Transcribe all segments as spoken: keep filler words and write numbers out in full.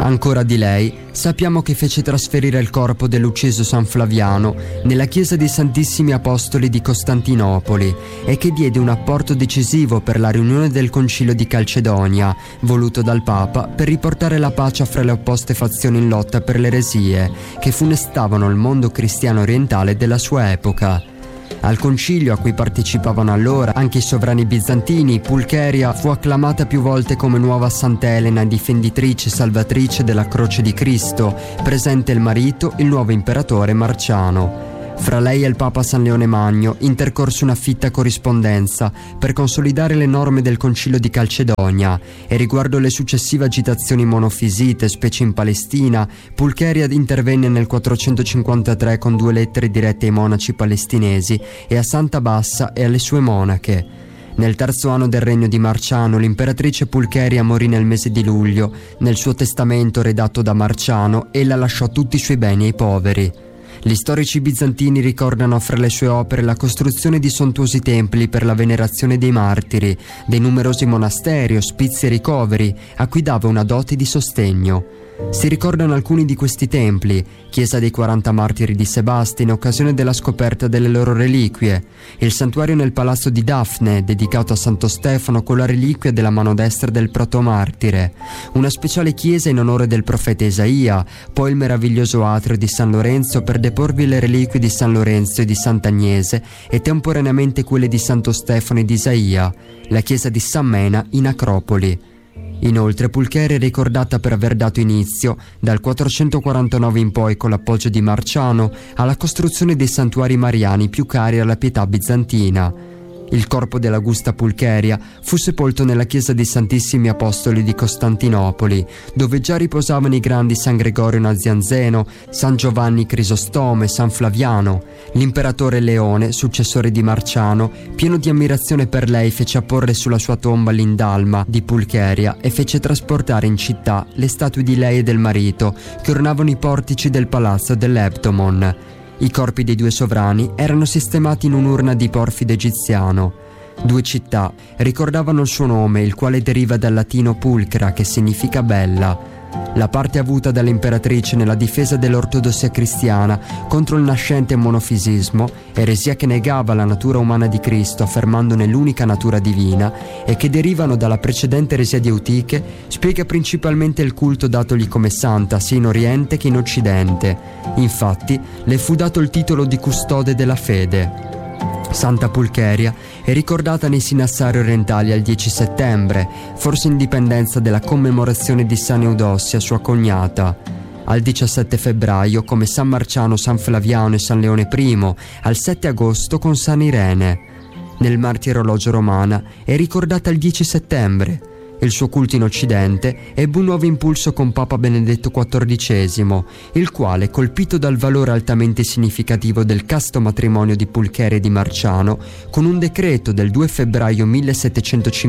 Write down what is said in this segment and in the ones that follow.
Ancora di lei sappiamo che fece trasferire il corpo dell'ucciso San Flaviano nella chiesa dei Santissimi Apostoli di Costantinopoli e che diede un apporto decisivo per la riunione del Concilio di Calcedonia, voluto dal Papa per riportare la pace fra le opposte fazioni in lotta per le eresie che funestavano il mondo cristiano orientale della sua epoca. Al concilio, a cui partecipavano allora anche i sovrani bizantini, Pulcheria fu acclamata più volte come nuova Santa Elena, difenditrice e salvatrice della croce di Cristo, presente il marito, il nuovo imperatore Marciano. Fra lei e il Papa San Leone Magno intercorse una fitta corrispondenza per consolidare le norme del Concilio di Calcedonia, e riguardo le successive agitazioni monofisite, specie in Palestina, Pulcheria intervenne nel quattrocentocinquantatré con due lettere dirette ai monaci palestinesi e a Santa Bassa e alle sue monache. Nel terzo anno del regno di Marciano, l'imperatrice Pulcheria morì nel mese di luglio. Nel suo testamento redatto da Marciano, ella lasciò tutti i suoi beni ai poveri. Gli storici bizantini ricordano fra le sue opere la costruzione di sontuosi templi per la venerazione dei martiri, dei numerosi monasteri, ospizi e ricoveri, a cui dava una dote di sostegno. Si ricordano alcuni di questi templi: chiesa dei quaranta martiri di Sebasti in occasione della scoperta delle loro reliquie, il santuario nel palazzo di Dafne dedicato a Santo Stefano con la reliquia della mano destra del protomartire, una speciale chiesa in onore del profeta Isaia, poi il meraviglioso atrio di San Lorenzo per deporvi le reliquie di San Lorenzo e di Sant'Agnese e temporaneamente quelle di Santo Stefano e di Isaia, la chiesa di San Mena in Acropoli. Inoltre Pulcheria è ricordata per aver dato inizio, dal quattrocentoquarantanove in poi con l'appoggio di Marciano, alla costruzione dei santuari mariani più cari alla pietà bizantina. Il corpo dell'Augusta Pulcheria fu sepolto nella chiesa dei Santissimi Apostoli di Costantinopoli, dove già riposavano i grandi San Gregorio Nazianzeno, San Giovanni Crisostome, San Flaviano. L'imperatore Leone, successore di Marciano, pieno di ammirazione per lei, fece apporre sulla sua tomba l'indalma di Pulcheria e fece trasportare in città le statue di lei e del marito che ornavano i portici del palazzo dell'Ebdomon. I corpi dei due sovrani erano sistemati in un'urna di porfido egiziano. Due città ricordavano il suo nome, il quale deriva dal latino pulcra, che significa bella. La parte avuta dall'imperatrice nella difesa dell'ortodossia cristiana contro il nascente monofisismo, eresia che negava la natura umana di Cristo affermandone l'unica natura divina, e che derivano dalla precedente eresia di Eutiche, spiega principalmente il culto datogli come santa sia in Oriente che in Occidente. Infatti le fu dato il titolo di custode della fede. Santa Pulcheria è ricordata nei sinassari orientali al dieci settembre, forse in dipendenza della commemorazione di San Eudossia, sua cognata. Al diciassette febbraio come San Marciano, San Flaviano e San Leone I, al sette agosto con San Irene. Nel martirologio romana è ricordata il dieci settembre. Il suo culto in Occidente ebbe un nuovo impulso con Papa Benedetto quattordicesimo, il quale, colpito dal valore altamente significativo del casto matrimonio di Pulcheria e di Marciano, con un decreto del due febbraio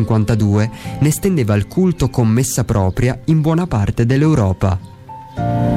millesettecentocinquantadue ne estendeva il culto con messa propria in buona parte dell'Europa.